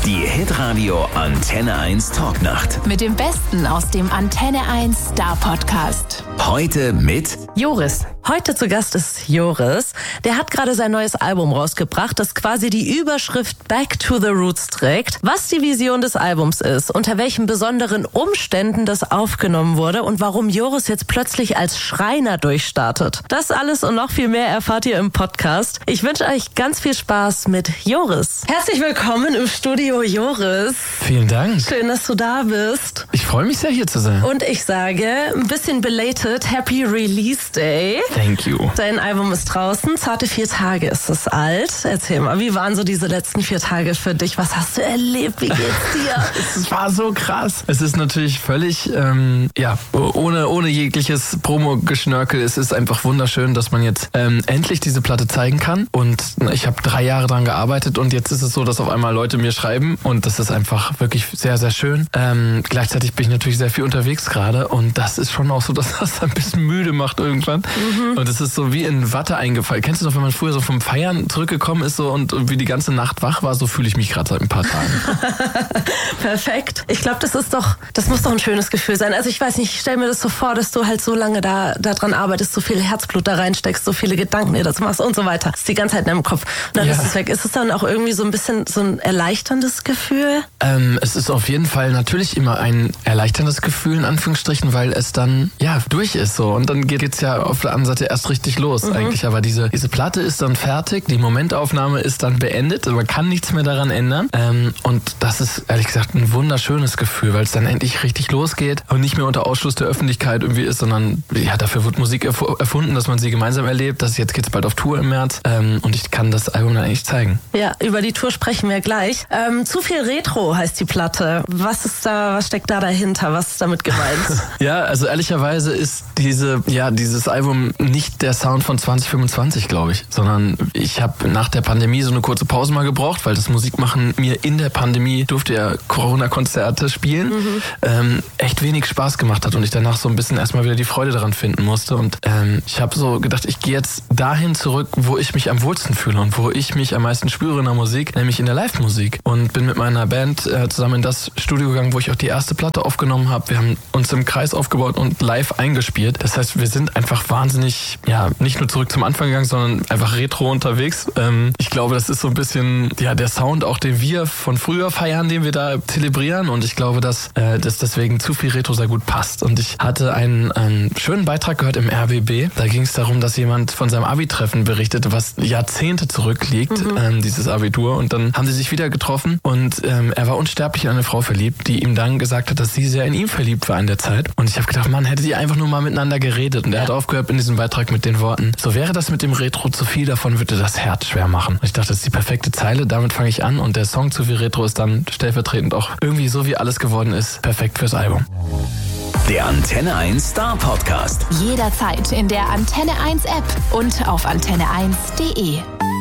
Die Hitradio Antenne 1 Talknacht. Mit dem Besten aus dem Antenne 1 Star Podcast. Heute mit Joris. Heute zu Gast ist Joris. Der hat gerade sein neues Album rausgebracht, das quasi die Überschrift Back to the Roots trägt. Was die Vision des Albums ist, unter welchen besonderen Umständen das aufgenommen wurde und warum Joris jetzt plötzlich als Schreiner durchstartet. Das alles und noch viel mehr erfahrt ihr im Podcast. Ich wünsche euch ganz viel Spaß mit Joris. Herzlich willkommen im Studio, Joris. Vielen Dank. Schön, dass du da bist. Ich freue mich sehr, hier zu sein. Und ich sage, ein bisschen belated, Happy Release Day. Thank you. Dein Album ist draußen, zarte 4 Tage ist es alt. Erzähl mal, wie waren so diese letzten 4 Tage für dich? Was hast du erlebt? Wie geht's dir? Es war so krass. Es ist natürlich völlig, ohne jegliches Promo-Geschnörkel. Es ist einfach wunderschön, dass man jetzt endlich diese Platte zeigen kann. Und ich habe 3 Jahre dran gearbeitet und jetzt ist es so, dass auf einmal Leute mir schreiben und das ist einfach wirklich sehr, sehr schön. Gleichzeitig bin ich natürlich sehr viel unterwegs gerade und das ist schon auch so, dass das ein bisschen müde macht irgendwann. Und es ist so wie in Watte eingefallen. Kennst du noch, wenn man früher so vom Feiern zurückgekommen ist so und wie die ganze Nacht wach war? So fühle ich mich gerade seit ein paar Tagen. Perfekt. Ich glaube, das muss doch ein schönes Gefühl sein. Also ich weiß nicht, ich stelle mir das so vor, dass du halt so lange da dran arbeitest, so viel Herzblut da reinsteckst, so viele Gedanken dir dazu machst und so weiter. Das ist die ganze Zeit in deinem Kopf. Und dann ist es weg. Ist es dann auch irgendwie so ein bisschen so ein erleichterndes Gefühl? Es ist auf jeden Fall natürlich immer ein erleichterndes Gefühl, in Anführungsstrichen, weil es dann, durch ist so. Und dann geht's ja auf der anderen Seite erst richtig los eigentlich. Aber diese Platte ist dann fertig, die Momentaufnahme ist dann beendet, man kann nichts mehr daran ändern. Und das ist, ehrlich gesagt, ein wunderschönes Gefühl, weil es dann endlich richtig losgeht und nicht mehr unter Ausschluss der Öffentlichkeit irgendwie ist, sondern dafür wird Musik erfunden, dass man sie gemeinsam erlebt. Jetzt geht's bald auf Tour im März und ich kann das Album dann eigentlich zeigen. Ja, über die Tour sprechen wir gleich. Zu viel Retro heißt die Platte. Was steckt da dahinter? Was ist damit gemeint? Ja, also ehrlicherweise ist dieses Album nicht der Sound von 2025, glaube ich, sondern ich habe nach der Pandemie so eine kurze Pause mal gebraucht, weil das Musikmachen mir in der Pandemie, durfte ja Corona-Konzerte spielen, echt wenig Spaß gemacht hat und ich danach so ein bisschen erstmal wieder die Freude daran finden musste und ich habe so gedacht, ich gehe jetzt dahin zurück, wo ich mich am wohlsten fühle und wo ich mich am meisten spüre in der Musik, nämlich in der Live-Musik und bin mit meiner Band zusammen in das Studio gegangen, wo ich auch die erste Platte aufgenommen habe. Wir haben uns im Kreis aufgebaut und live eingespielt. Das heißt, wir sind einfach wahnsinnig, nicht nur zurück zum Anfang gegangen, sondern einfach retro unterwegs. Ich glaube, das ist so ein bisschen der Sound, auch den wir von früher feiern, den wir da zelebrieren und ich glaube, dass deswegen zu viel Retro sehr gut passt. Und ich hatte einen schönen Beitrag gehört im RBB. Da ging es darum, dass jemand von seinem Abi-Treffen berichtete, was Jahrzehnte zurückliegt, dieses Abitur. Und dann haben sie sich wieder getroffen und er war unsterblich in eine Frau verliebt, die ihm dann gesagt hat, dass sie sehr in ihn verliebt war in der Zeit. Und ich habe gedacht, man, hätte die einfach nur mal miteinander geredet. Und er hat aufgehört in diesem Beitrag mit den Worten, so wäre das mit dem Retro zu viel, davon würde das Herz schwer machen. Und ich dachte, das ist die perfekte Zeile, damit fange ich an. Und der Song zu viel Retro ist dann stellvertretend auch irgendwie so, wie alles geworden ist, perfekt fürs Album. der Antenne 1 Star Podcast. Jederzeit in der Antenne 1 App und auf antenne1.de.